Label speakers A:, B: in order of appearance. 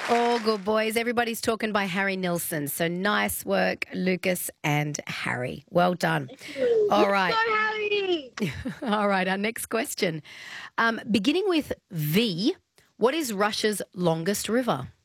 A: All good, boys. Everybody's talking by Harry Nilsson. So nice work, Lucas and Harry. Well done. All
B: Let's
A: right.
B: go, Harry!
A: All right. Our next question. Beginning with V, what is Russia's longest river?